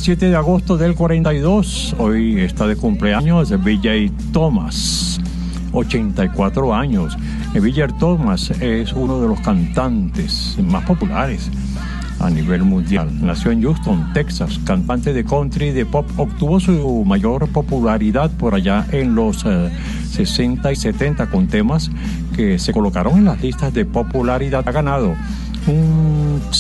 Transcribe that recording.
17 de agosto del 42. Hoy está de cumpleaños B.J. Thomas, 84 años. B.J. Thomas es uno de los cantantes más populares a nivel mundial. Nació en Houston, Texas, cantante de country y de pop. Obtuvo su mayor popularidad por allá en los 60 y 70 con temas que se colocaron en las listas de popularidad. Ha ganado un